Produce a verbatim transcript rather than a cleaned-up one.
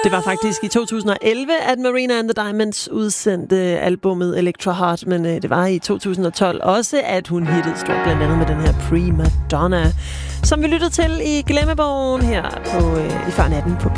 Det var faktisk i to tusind og elleve, at Marina and the Diamonds udsendte albumet Electra Heart, men øh, det var i to tusind og tolv også, at hun hittede stort, blandt andet med den her Prima Donna, som vi lyttede til i Glemmebogen her på, øh, i før natten på